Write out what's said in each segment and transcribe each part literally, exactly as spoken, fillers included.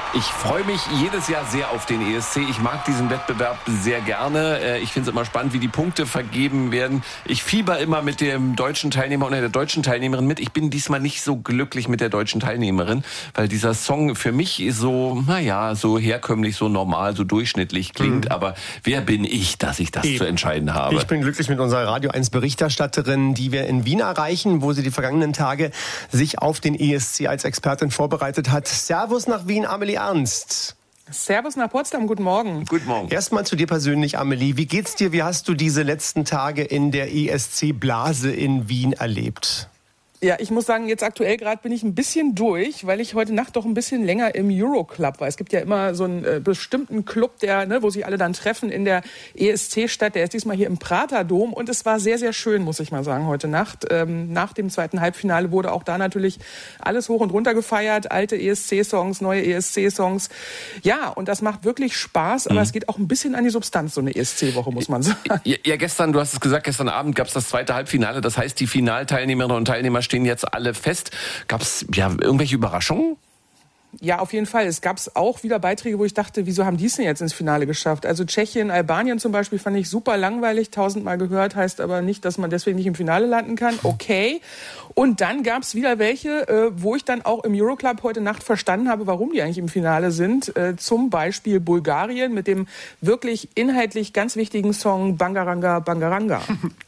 Ich freue mich jedes Jahr sehr auf den E S C. Ich mag diesen Wettbewerb sehr gerne. Ich finde es immer spannend, wie die Punkte vergeben werden. Ich fieber immer mit dem deutschen Teilnehmer oder der deutschen Teilnehmerin mit. Ich bin diesmal nicht so glücklich mit der deutschen Teilnehmerin, weil dieser Song für mich so, naja, so herkömmlich, so normal, so durchschnittlich klingt. Mhm. Aber wer bin ich, dass ich das Eben. zu entscheiden habe? Ich bin glücklich mit unserer Radio eins Berichterstatterin, die wir in Wien erreichen, wo sie die vergangenen Tage sich auf den E S C als Expertin vorbereitet hat. Servus nach Wien, Amelie Ernst. Servus nach Potsdam, guten Morgen. Guten Morgen. Erstmal zu dir persönlich, Amelie. Wie geht's dir? Wie hast du diese letzten Tage in der E S C-Blase in Wien erlebt? Ja, ich muss sagen, jetzt aktuell gerade bin ich ein bisschen durch, weil ich heute Nacht doch ein bisschen länger im Euroclub war. Es gibt ja immer so einen äh, bestimmten Club, der, ne, wo sich alle dann treffen in der E S C-Stadt. Der ist diesmal hier im Prater Dom und es war sehr, sehr schön, muss ich mal sagen, heute Nacht. Ähm, nach dem zweiten Halbfinale wurde auch da natürlich alles hoch und runter gefeiert. Alte E S C-Songs, neue E S C-Songs. Ja, und das macht wirklich Spaß, aber mhm. es geht auch ein bisschen an die Substanz, so eine E S C-Woche, muss man sagen. Ja, ja, gestern, du hast es gesagt, gestern Abend gab es das zweite Halbfinale. Das heißt, die Finalteilnehmerinnen und Teilnehmer stehen jetzt alle fest. Gab es ja irgendwelche Überraschungen? Ja, auf jeden Fall. Es gab auch wieder Beiträge, wo ich dachte, wieso haben die es denn jetzt ins Finale geschafft? Also Tschechien, Albanien zum Beispiel fand ich super langweilig, tausendmal gehört, heißt aber nicht, dass man deswegen nicht im Finale landen kann. Okay. Und dann gab es wieder welche, wo ich dann auch im Euroclub heute Nacht verstanden habe, warum die eigentlich im Finale sind. Zum Beispiel Bulgarien mit dem wirklich inhaltlich ganz wichtigen Song Bangaranga, Bangaranga.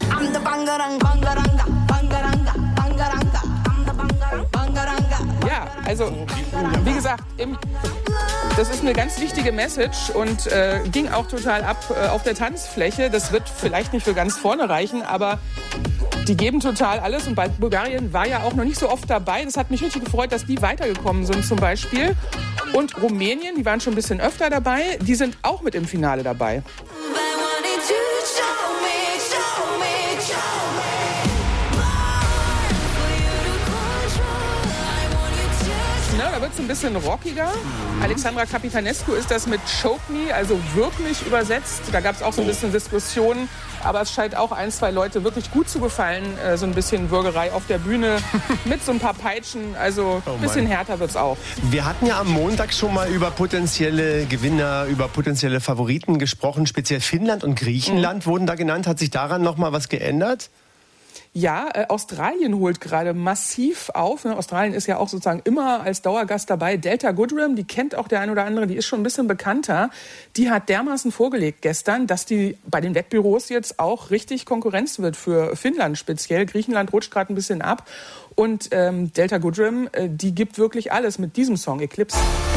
Ja, also wie gesagt, im, das ist eine ganz wichtige Message und äh, ging auch total ab äh, auf der Tanzfläche. Das wird vielleicht nicht für ganz vorne reichen, aber die geben total alles. Und bei Bulgarien war ja auch noch nicht so oft dabei. Das hat mich richtig gefreut, dass die weitergekommen sind zum Beispiel. Und Rumänien, die waren schon ein bisschen öfter dabei, die sind auch mit im Finale dabei. Ja, da wird es ein bisschen rockiger. Alexandra Capitanescu ist das mit Choke Me, also wirklich übersetzt. Da gab es auch so ein bisschen Diskussionen. Aber es scheint auch ein, zwei Leute wirklich gut zu gefallen. Äh, so ein bisschen Würgerei auf der Bühne mit so ein paar Peitschen. Also ein bisschen härter wird es auch. Wir hatten ja am Montag schon mal über potenzielle Gewinner, über potenzielle Favoriten gesprochen. Speziell Finnland und Griechenland mhm. wurden da genannt. Hat sich daran noch mal was geändert? Ja, äh, Australien holt gerade massiv auf. Ne? Australien ist ja auch sozusagen immer als Dauergast dabei. Delta Goodrem, die kennt auch der ein oder andere, die ist schon ein bisschen bekannter. Die hat dermaßen vorgelegt gestern, dass die bei den Wettbüros jetzt auch richtig Konkurrenz wird für Finnland speziell. Griechenland rutscht gerade ein bisschen ab. Und ähm, Delta Goodrem, äh, die gibt wirklich alles mit diesem Song Eclipse.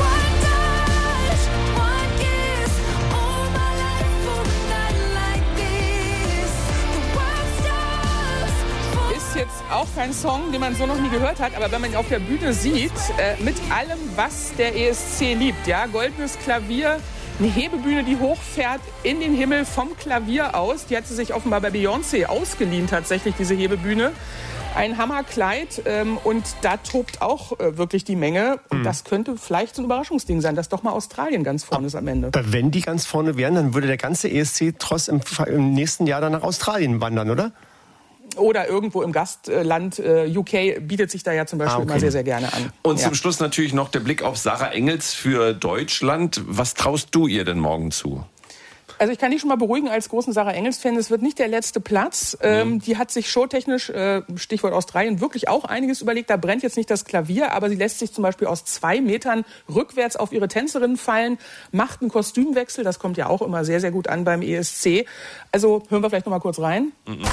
Auch kein Song, den man so noch nie gehört hat, aber wenn man ihn auf der Bühne sieht, äh, mit allem, was der E S C liebt, ja, goldenes Klavier, eine Hebebühne, die hochfährt in den Himmel vom Klavier aus, die hat sie sich offenbar bei Beyoncé ausgeliehen tatsächlich, diese Hebebühne. Ein Hammerkleid ähm, und da tobt auch äh, wirklich die Menge. Und mhm. das könnte vielleicht so ein Überraschungsding sein, dass doch mal Australien ganz vorne ist am Ende. Aber wenn die ganz vorne wären, dann würde der ganze E S C-Tross im, im nächsten Jahr dann nach Australien wandern, oder? Oder irgendwo im Gastland. U K bietet sich da ja zum Beispiel ah, okay. immer sehr, sehr gerne an. Und ja. zum Schluss natürlich noch der Blick auf Sarah Engels für Deutschland. Was traust du ihr denn morgen zu? Also ich kann dich schon mal beruhigen als großen Sarah Engels-Fan, es wird nicht der letzte Platz. Ähm, mhm. Die hat sich showtechnisch, äh, Stichwort Australien, wirklich auch einiges überlegt. Da brennt jetzt nicht das Klavier, aber sie lässt sich zum Beispiel aus zwei Metern rückwärts auf ihre Tänzerinnen fallen, macht einen Kostümwechsel, das kommt ja auch immer sehr, sehr gut an beim E S C. Also hören wir vielleicht noch mal kurz rein. Mhm.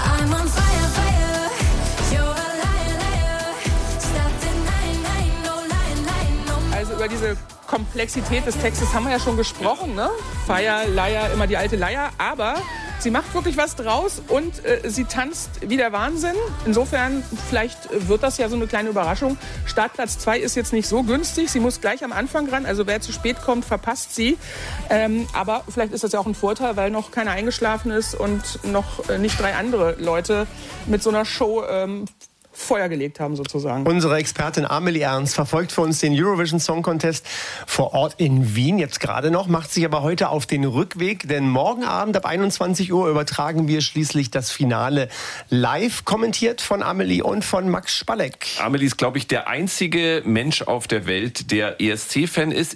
Also über diese Komplexität des Textes haben wir ja schon gesprochen, ne? Feier, Leier, immer die alte Leier. Aber sie macht wirklich was draus und äh, sie tanzt wie der Wahnsinn. Insofern, vielleicht wird das ja so eine kleine Überraschung. Startplatz zwei ist jetzt nicht so günstig. Sie muss gleich am Anfang ran. Also wer zu spät kommt, verpasst sie. Ähm, aber vielleicht ist das ja auch ein Vorteil, weil noch keiner eingeschlafen ist und noch äh, nicht drei andere Leute mit so einer Show ähm, Feuer gelegt haben sozusagen. Unsere Expertin Amelie Ernst verfolgt für uns den Eurovision Song Contest vor Ort in Wien, jetzt gerade noch, macht sich aber heute auf den Rückweg, denn morgen Abend ab einundzwanzig Uhr übertragen wir schließlich das Finale live, kommentiert von Amelie und von Max Spalleck. Amelie ist, glaube ich, der einzige Mensch auf der Welt, der E S C-Fan ist.